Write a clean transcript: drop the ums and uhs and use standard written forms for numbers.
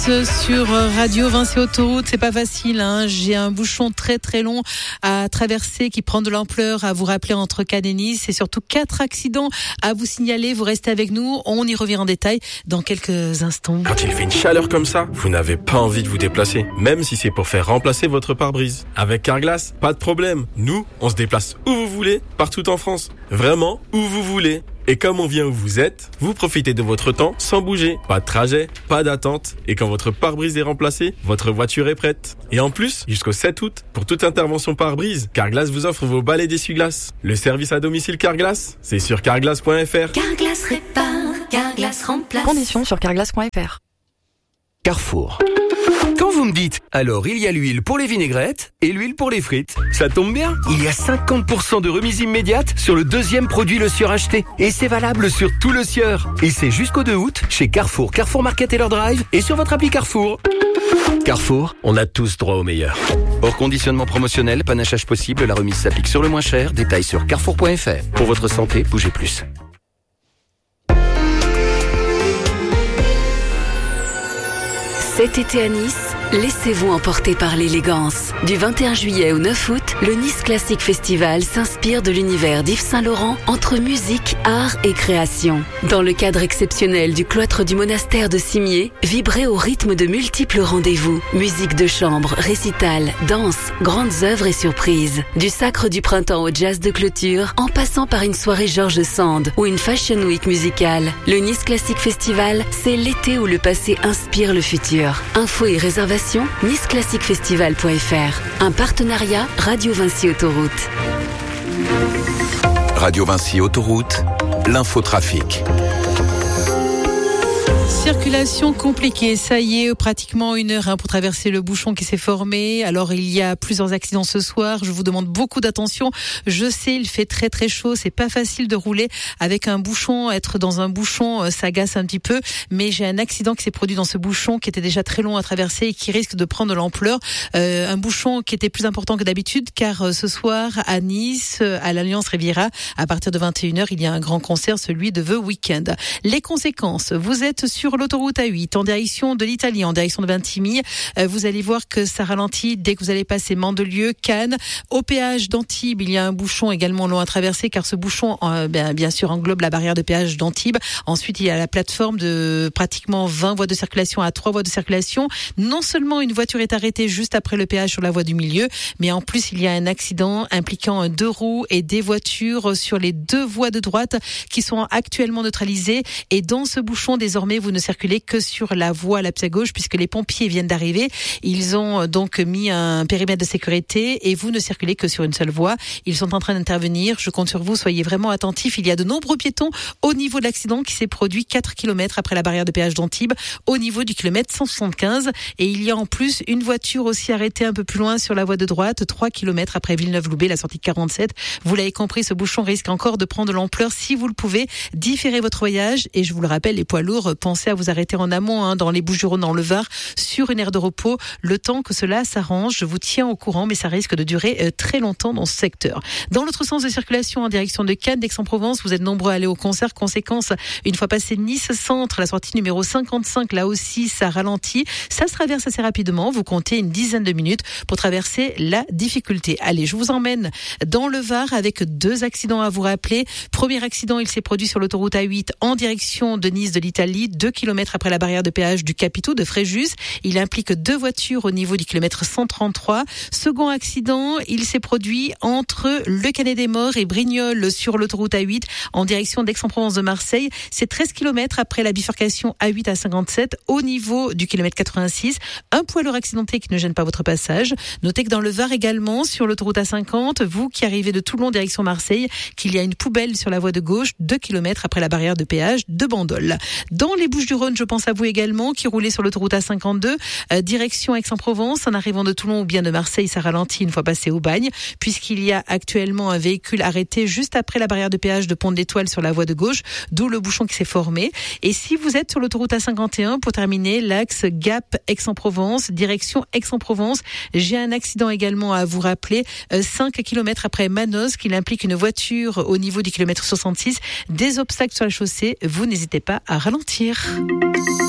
sur Radio Vinci Autoroute. C'est pas facile, hein. J'ai un bouchon très très long à traverser qui prend de l'ampleur à vous rappeler entre Cannes et Nice, et surtout 4 accidents à vous signaler. Vous restez avec nous, on y revient en détail dans quelques instants. Quand il fait une chaleur comme ça, vous n'avez pas envie de vous déplacer, même si c'est pour faire remplacer votre pare-brise. Avec Carglass, pas de problème. Nous, on se déplace où vous voulez, partout en France. Vraiment, où vous voulez. Et comme on vient où vous êtes, vous profitez de votre temps sans bouger. Pas de trajet, pas d'attente. Et quand votre pare-brise est remplacé, votre voiture est prête. Et en plus, jusqu'au 7 août, pour toute intervention pare-brise, Carglass vous offre vos balais d'essuie-glace. Le service à domicile Carglass, c'est sur carglass.fr. Carglass répare, Carglass remplace. Conditions sur carglass.fr. Carrefour. Quand vous me dites, alors il y a l'huile pour les vinaigrettes et l'huile pour les frites, ça tombe bien, il y a 50% de remise immédiate sur le deuxième produit Le Sieur acheté. Et c'est valable sur tout Le Sieur. Et c'est jusqu'au 2 août chez Carrefour, Carrefour Market et leur Drive et sur votre appli Carrefour. Carrefour, on a tous droit au meilleur. Hors conditionnement promotionnel, panachage possible, la remise s'applique sur le moins cher. Détails sur carrefour.fr. Pour votre santé, bougez plus. Cet été à Nice, laissez-vous emporter par l'élégance. Du 21 juillet au 9 août, le Nice Classic Festival s'inspire de l'univers d'Yves Saint-Laurent entre musique, art et création. Dans le cadre exceptionnel du cloître du monastère de Cimier, vibrez au rythme de multiples rendez-vous. Musique de chambre, récital, danse, grandes œuvres et surprises. Du sacre du printemps au jazz de clôture, en passant par une soirée Georges Sand ou une Fashion Week musicale. Le Nice Classic Festival, c'est l'été où le passé inspire le futur. Infos et réservations, niceclassicfestival.fr. Un partenariat Radio Vinci Autoroute. Radio Vinci Autoroute, l'infotrafic. Circulation compliquée, ça y est, pratiquement 1 heure pour traverser le bouchon qui s'est formé. Alors il y a plusieurs accidents ce soir, je vous demande beaucoup d'attention. Je sais, il fait très très chaud, c'est pas facile de rouler avec un bouchon. Être dans un bouchon, ça agace un petit peu, mais j'ai un accident qui s'est produit dans ce bouchon qui était déjà très long à traverser et qui risque de prendre de l'ampleur. Un bouchon qui était plus important que d'habitude, car ce soir à Nice, à l'Alliance Riviera, à partir de 21h, il y a un grand concert, celui de The Weeknd. Les conséquences, vous êtes sur l'autoroute A8 en direction de l'Italie, en direction de Vintimille. Vous allez voir que ça ralentit dès que vous allez passer Mandelieu, Cannes. Au péage d'Antibes, il y a un bouchon également long à traverser, car ce bouchon, bien sûr, englobe la barrière de péage d'Antibes. Ensuite, il y a la plateforme de pratiquement 20 voies de circulation à 3 voies de circulation. Non seulement une voiture est arrêtée juste après le péage sur la voie du milieu, mais en plus, il y a un accident impliquant 2 roues et des voitures sur les 2 voies de droite qui sont actuellement neutralisées. Et dans ce bouchon, désormais, vous ne circulez que sur la voie la plus à gauche, puisque les pompiers viennent d'arriver. Ils ont donc mis un périmètre de sécurité et vous ne circulez que sur une seule voie. Ils sont en train d'intervenir. Je compte sur vous, soyez vraiment attentifs. Il y a de nombreux piétons au niveau de l'accident qui s'est produit 4 km après la barrière de péage d'Antibes, au niveau du kilomètre 175. Et il y a en plus une voiture aussi arrêtée un peu plus loin sur la voie de droite, 3 km après Villeneuve-Loubet, la sortie 47. Vous l'avez compris, ce bouchon risque encore de prendre de l'ampleur. Si vous le pouvez, différez votre voyage. Et je vous le rappelle, les poids lourds, pensez à vous arrêter en amont, dans les Bouches-du-Rhône, dans le Var, sur une aire de repos, le temps que cela s'arrange. Je vous tiens au courant, mais ça risque de durer très longtemps dans ce secteur. Dans l'autre sens de circulation, en direction de Cannes, d'Aix-en-Provence, vous êtes nombreux à aller au concert. Conséquence, une fois passé Nice Centre, la sortie numéro 55, là aussi, ça ralentit. Ça se traverse assez rapidement. Vous comptez une dizaine de minutes pour traverser la difficulté. Allez, je vous emmène dans le Var avec 2 accidents à vous rappeler. Premier accident, il s'est produit sur l'autoroute A8 en direction de Nice de l'Italie, 2 km après la barrière de péage du Capitaux de Fréjus. Il implique 2 voitures au niveau du kilomètre 133. Second accident, il s'est produit entre le Canet des Morts et Brignoles sur l'autoroute A8 en direction d'Aix-en-Provence de Marseille. C'est 13 km après la bifurcation A8 à 57 au niveau du kilomètre 86. Un poids lourd accidenté qui ne gêne pas votre passage. Notez que dans le Var également, sur l'autoroute A50, vous qui arrivez de Toulon direction Marseille, qu'il y a une poubelle sur la voie de gauche, 2 km après la barrière de péage de Bandol. Dans les Bouches-du-Rhône, je pense à vous également, qui roulez sur l'autoroute A52, direction Aix-en-Provence, en arrivant de Toulon ou bien de Marseille, ça ralentit une fois passé au Bagne, puisqu'il y a actuellement un véhicule arrêté juste après la barrière de péage de Pont de l'Étoile sur la voie de gauche, d'où le bouchon qui s'est formé. Et si vous êtes sur l'autoroute A51, pour terminer, l'axe Gap Aix-en-Provence, direction Aix-en-Provence, j'ai un accident également à vous rappeler, 5 km après Manosque, qui implique une voiture au niveau du kilomètre 66, des obstacles sur la chaussée, vous n'hésitez pas à ralentir.